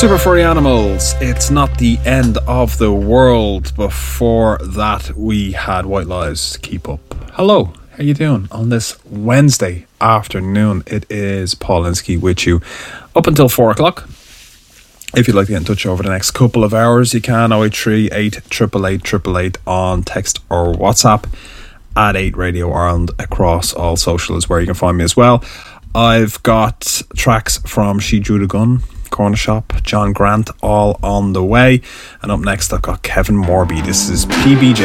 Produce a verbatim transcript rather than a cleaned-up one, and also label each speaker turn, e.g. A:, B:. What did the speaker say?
A: Super Furry Animals, it's not the end of the world. Before that, we had White Lies, Keep Up. Hello, how you doing on this Wednesday afternoon? It is Paul Linsky with you up until four o'clock. If you'd like to get in touch over the next couple of hours, you can oh eight three, eight eight eight, eight eight eight on text or WhatsApp. At eight Radio Ireland across all social is where you can find me as well. I've got tracks from She Drew the Gun, Corner Shop, John Grant, all on the way. And up next I've got Kevin Morby. This is P B J.